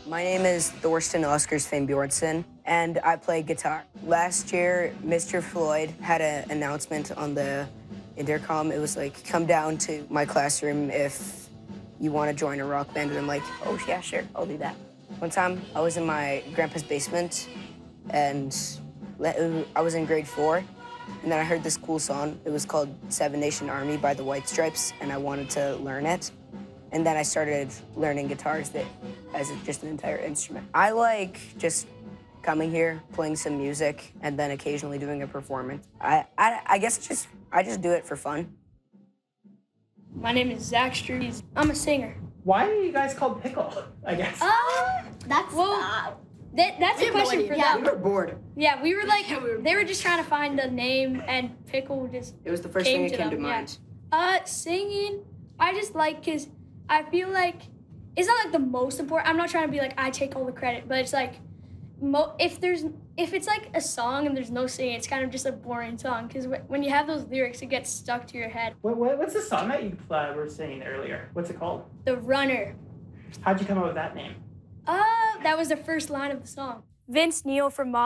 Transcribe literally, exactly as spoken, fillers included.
My name is Thorsten Oskars Finnbjornsson, and I play guitar. Last year, Mister Floyd had an announcement on the intercom. It was like, come down to my classroom if you want to join a rock band. And I'm like, oh, yeah, sure, I'll do that. One time, I was in my grandpa's basement, and I was in grade four, and then I heard this cool song. It was called Seven Nation Army by the White Stripes, and I wanted to learn it. And then I started learning guitars that, as just an entire instrument. I like just coming here, playing some music, and then occasionally doing a performance. I, I, I guess it's just, I just do it for fun. My name is Zach Strues. I'm a singer. Why are you guys called Pickle, I guess? Uh, that's well, uh, that, that's a question for yeah. them. We were bored. Yeah, we were like, yeah, we were they were just trying to find a name, and Pickle just It was the first came thing that to came them. to mind. Yeah. Uh, singing, I just like, cause I feel like it's not like the most important. I'm not trying to be like I take all the credit, but it's like, mo if there's if it's like a song and there's no singing, it's kind of just a boring song. Cause when you have those lyrics, it gets stuck to your head. What, what, what's the song that you uh, were singing earlier? What's it called? The Runner. How'd you come up with that name? Uh, that was the first line of the song. Vince Neil from Motley